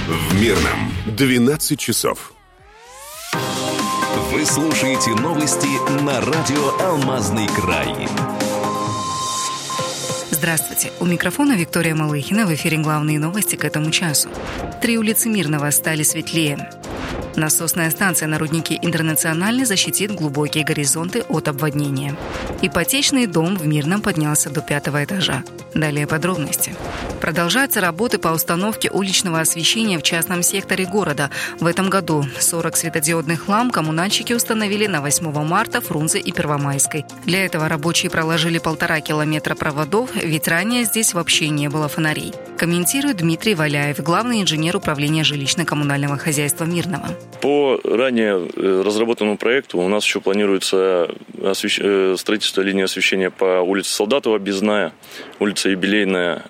В Мирном 12 часов. Вы слушаете новости на радио «Алмазный край». Здравствуйте. У микрофона Виктория Малыхина. В эфире главные новости к этому часу. 3 улицы Мирного стали светлее. Насосная станция на руднике «Интернациональный» защитит глубокие горизонты от обводнения. Ипотечный дом в Мирном поднялся до 5-го этажа. Далее подробности. Продолжаются работы по установке уличного освещения в частном секторе города. В этом году 40 светодиодных ламп коммунальщики установили на 8 марта, Фрунзе и Первомайской. Для этого рабочие проложили 1,5 километра проводов, ведь ранее здесь вообще не было фонарей. Комментирует Дмитрий Валяев, главный инженер управления жилищно-коммунального хозяйства Мирного. По ранее разработанному проекту у нас еще планируется строительство линии освещения по улице Солдатова, Бездная, улица Юбилейная,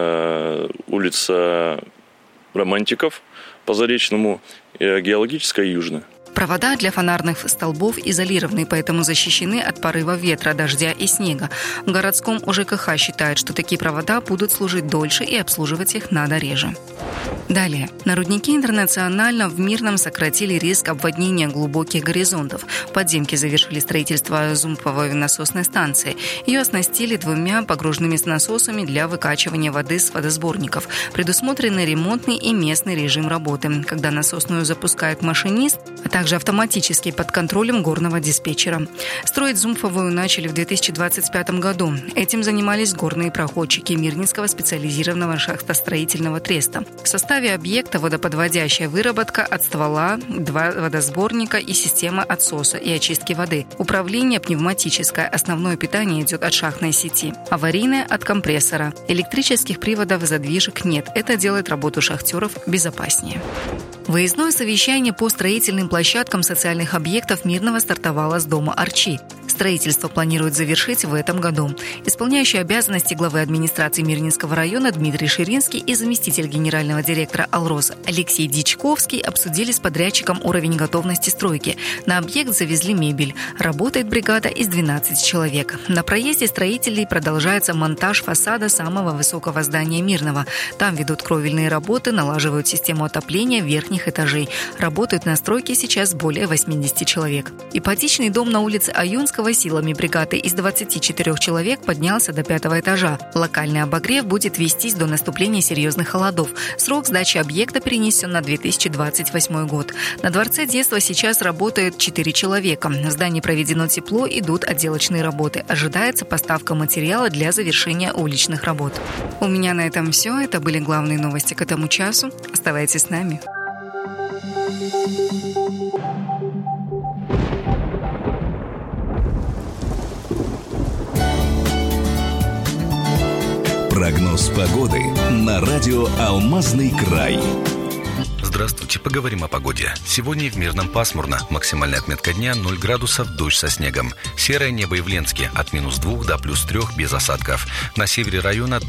улица Романтиков по Заречному, Геологическая и Южная. Провода для фонарных столбов изолированы, поэтому защищены от порыва ветра, дождя и снега. В городском ОЖКХ считают, что такие провода будут служить дольше и обслуживать их надо реже. Далее. На руднике «Интернационально» в Мирном сократили риск обводнения глубоких горизонтов. В подземке завершили строительство зумповой насосной станции. Ее оснастили 2 погружными насосами для выкачивания воды с водосборников. Предусмотрены ремонтный и местный режим работы, когда насосную запускает машинист, а также автоматически под контролем горного диспетчера. Строить зумповую начали в 2025 году. Этим занимались горные проходчики Мирнинского специализированного шахтостроительного треста. В составе объекта водоподводящая выработка от ствола, 2 водосборника и система отсоса и очистки воды. Управление пневматическое, основное питание идет от шахтной сети. Аварийное от компрессора. Электрических приводов задвижек нет. Это делает работу шахтеров безопаснее. Выездное совещание по строительным площадкам социальных объектов Мирного стартовало с дома Арчи. Строительство планируют завершить в этом году. Исполняющий обязанности главы администрации Мирнинского района Дмитрий Ширинский и заместитель генерального директора «Алрос» Алексей Дичковский обсудили с подрядчиком уровень готовности стройки. На объект завезли мебель. Работает бригада из 12 человек. На проезде строителей продолжается монтаж фасада самого высокого здания Мирного. Там ведут кровельные работы, налаживают систему отопления верхних этажей. Работают на стройке сейчас более 80 человек. Ипотечный дом на улице Аюнского силами бригады из 24 человек поднялся до 5-го этажа. Локальный обогрев будет вестись до наступления серьезных холодов. Срок сдачи объекта перенесен на 2028 год. На Дворце детства сейчас работает 4 человека. В здании проведено тепло, идут отделочные работы. Ожидается поставка материала для завершения уличных работ. У меня на этом все. Это были главные новости к этому часу. Оставайтесь с нами. Прогноз погоды на радио «Алмазный край». Здравствуйте, поговорим о погоде. Сегодня в Мирном пасмурно. Максимальная отметка дня 0 градусов, дождь со снегом. Серое небо и в Ленске от -2 до +3 без осадков. На севере района